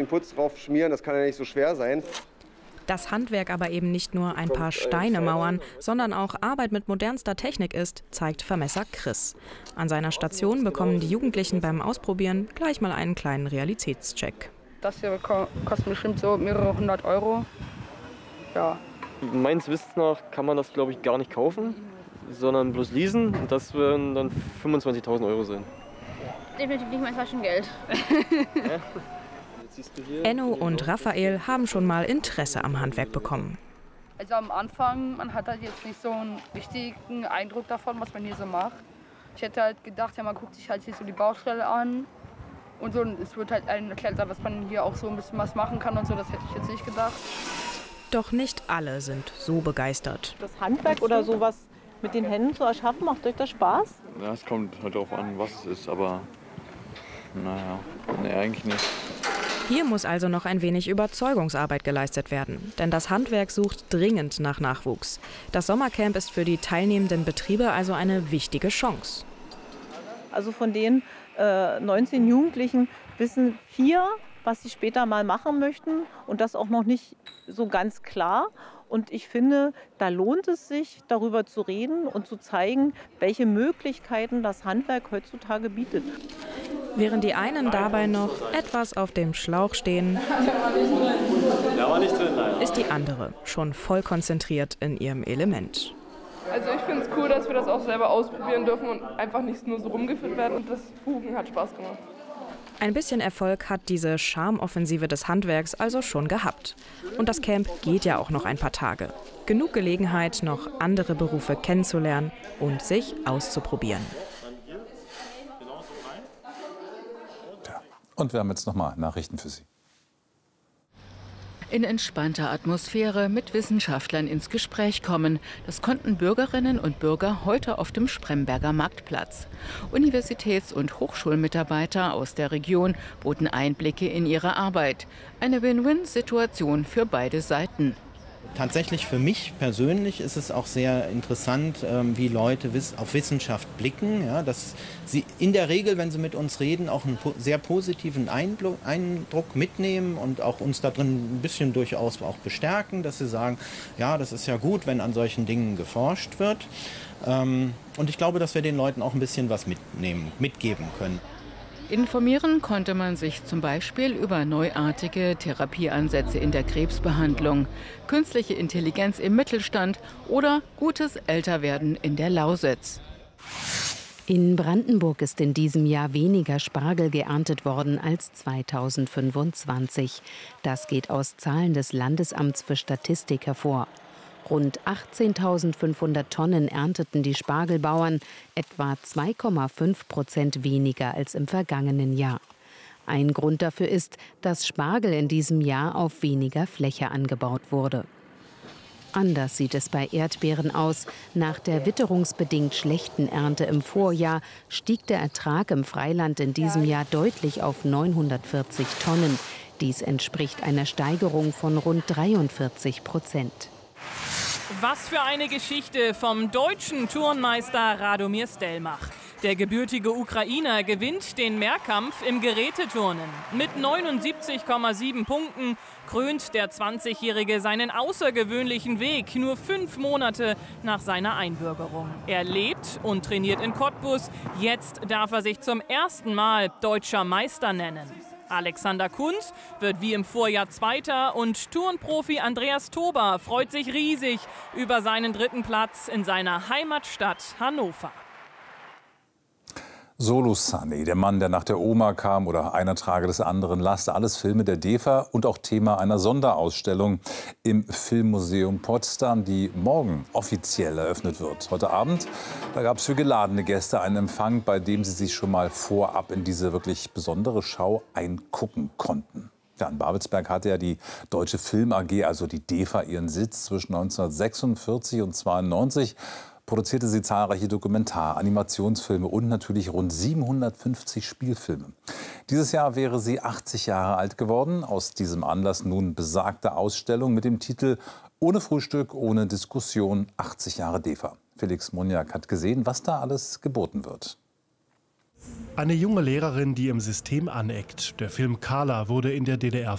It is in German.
Putz drauf schmieren, das kann ja nicht so schwer sein. Dass Handwerk aber eben nicht nur ein paar Steine mauern, sondern auch Arbeit mit modernster Technik ist, zeigt Vermesser Chris. An seiner Station bekommen die Jugendlichen beim Ausprobieren gleich mal einen kleinen Realitätscheck. Das hier kostet bestimmt so mehrere hundert Euro. Ja. Meines Wissens nach kann man das, glaube ich, gar nicht kaufen, sondern bloß leasen. Und das werden dann 25.000 Euro sein. Definitiv nicht mein Taschengeld. Enno und Raphael haben schon mal Interesse am Handwerk bekommen. Also am Anfang, man hat halt jetzt nicht so einen richtigen Eindruck davon, was man hier so macht. Ich hätte halt gedacht, ja, man guckt sich halt hier so die Baustelle an. Und so, es wird halt einem erklärt, dass man hier auch so ein bisschen was machen kann und so, das hätte ich jetzt nicht gedacht. Doch nicht alle sind so begeistert. Das Handwerk oder sowas mit den Händen zu erschaffen, macht euch das Spaß? Ja, es kommt halt darauf an, was es ist, aber naja, nee, eigentlich nicht. Hier muss also noch ein wenig Überzeugungsarbeit geleistet werden, denn das Handwerk sucht dringend nach Nachwuchs. Das Sommercamp ist für die teilnehmenden Betriebe also eine wichtige Chance. Also von den 19 Jugendlichen wissen 4, was sie später mal machen möchten und das auch noch nicht so ganz klar. Und ich finde, da lohnt es sich, darüber zu reden und zu zeigen, welche Möglichkeiten das Handwerk heutzutage bietet. Während die einen dabei noch etwas auf dem Schlauch stehen, ist die andere schon voll konzentriert in ihrem Element. Also ich finde es cool, dass wir das auch selber ausprobieren dürfen und einfach nicht nur so rumgeführt werden. Und das Fugen hat Spaß gemacht. Ein bisschen Erfolg hat diese Charmoffensive des Handwerks also schon gehabt. Und das Camp geht ja auch noch ein paar Tage. Genug Gelegenheit, noch andere Berufe kennenzulernen und sich auszuprobieren. Und wir haben jetzt nochmal Nachrichten für Sie. In entspannter Atmosphäre mit Wissenschaftlern ins Gespräch kommen. Das konnten Bürgerinnen und Bürger heute auf dem Spremberger Marktplatz. Universitäts- und Hochschulmitarbeiter aus der Region boten Einblicke in ihre Arbeit. Eine Win-Win-Situation für beide Seiten. Tatsächlich für mich persönlich ist es auch sehr interessant, wie Leute auf Wissenschaft blicken. Ja, dass sie in der Regel, wenn sie mit uns reden, auch einen sehr positiven Eindruck mitnehmen und auch uns da drin ein bisschen durchaus auch bestärken, dass sie sagen, ja, das ist ja gut, wenn an solchen Dingen geforscht wird. Und ich glaube, dass wir den Leuten auch ein bisschen was mitgeben können. Informieren konnte man sich zum Beispiel über neuartige Therapieansätze in der Krebsbehandlung, künstliche Intelligenz im Mittelstand oder gutes Älterwerden in der Lausitz. In Brandenburg ist in diesem Jahr weniger Spargel geerntet worden als 2025. Das geht aus Zahlen des Landesamts für Statistik hervor. Rund 18.500 Tonnen ernteten die Spargelbauern, etwa 2,5% weniger als im vergangenen Jahr. Ein Grund dafür ist, dass Spargel in diesem Jahr auf weniger Fläche angebaut wurde. Anders sieht es bei Erdbeeren aus. Nach der witterungsbedingt schlechten Ernte im Vorjahr stieg der Ertrag im Freiland in diesem Jahr deutlich auf 940 Tonnen. Dies entspricht einer Steigerung von rund 43%. Was für eine Geschichte vom deutschen Turnmeister Radomir Stelmach. Der gebürtige Ukrainer gewinnt den Mehrkampf im Geräteturnen. Mit 79,7 Punkten krönt der 20-Jährige seinen außergewöhnlichen Weg nur 5 Monate nach seiner Einbürgerung. Er lebt und trainiert in Cottbus. Jetzt darf er sich zum ersten Mal deutscher Meister nennen. Alexander Kunz wird wie im Vorjahr Zweiter und Turnprofi Andreas Tober freut sich riesig über seinen 3. Platz in seiner Heimatstadt Hannover. Solo Sunny, der Mann, der nach der Oma kam oder einer trage des anderen Last, alles Filme der DEFA und auch Thema einer Sonderausstellung im Filmmuseum Potsdam, die morgen offiziell eröffnet wird. Heute Abend, da gab es für geladene Gäste einen Empfang, bei dem sie sich schon mal vorab in diese wirklich besondere Schau eingucken konnten. Ja, in Babelsberg hatte ja die Deutsche Film AG, also die DEFA, ihren Sitz zwischen 1946 und 1992. Produzierte sie zahlreiche Dokumentar-, Animationsfilme und natürlich rund 750 Spielfilme. Dieses Jahr wäre sie 80 Jahre alt geworden. Aus diesem Anlass nun besagte Ausstellung mit dem Titel Ohne Frühstück, ohne Diskussion, 80 Jahre DEFA. Felix Moniak hat gesehen, was da alles geboten wird. Eine junge Lehrerin, die im System aneckt. Der Film Carla wurde in der DDR